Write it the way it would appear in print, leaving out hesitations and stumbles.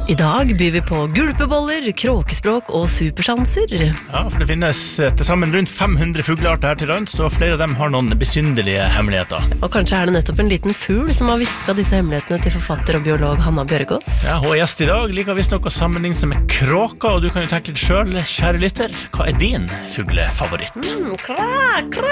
I dag byr vi på gulpeboller, kråkespråk og supersjanser. Ja, for det finnes til sammen rundt 500 fuglearter her til lands, og flere av dem har noen besynderlige hemmeligheter. Og kanskje er det nettopp en liten fugl som har visket disse hemmelighetene til forfatter og biolog Hanna Bjørgaas. Ja, og gjest i dag liker visst noe sammenligning som er kråka, og du kan jo tenke litt selv, kjære lytter, hva er din fuglefavoritt? Kra, kra.